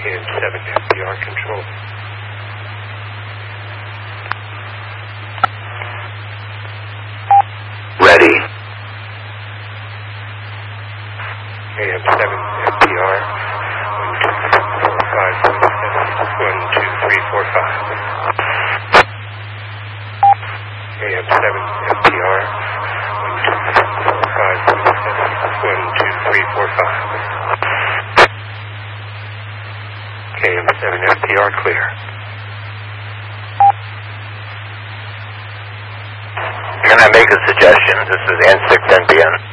KM7 FPR control. Ready. KM7 FPR 12345. KM7 FPR 12345. KM7 FPR clear. Can I make a suggestion? This is N6NBN.